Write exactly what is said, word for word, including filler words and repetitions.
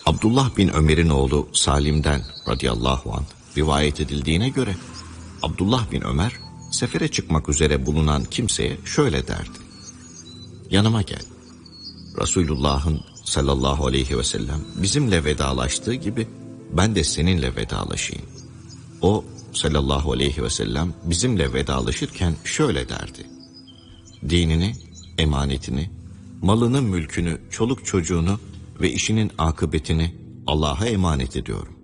Abdullah bin Ömer'in oğlu Salim'den radıyallahu anh rivayet edildiğine göre Abdullah bin Ömer sefere çıkmak üzere bulunan kimseye şöyle derdi: yanıma gel. Resulullah'ın sallallahu aleyhi ve sellem bizimle vedalaştığı gibi ben de seninle vedalaşayım. O sallallahu aleyhi ve sellem bizimle vedalaşırken şöyle derdi: dinini, emanetini, malını, mülkünü, çoluk çocuğunu ve işinin akıbetini Allah'a emanet ediyorum.